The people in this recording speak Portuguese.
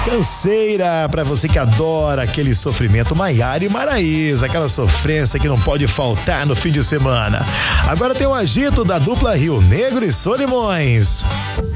Canseira, pra você que adora aquele sofrimento, Maiara e Maraísa, aquela sofrência que não pode faltar no fim de semana. Agora tem o agito da dupla Rio Negro e Solimões.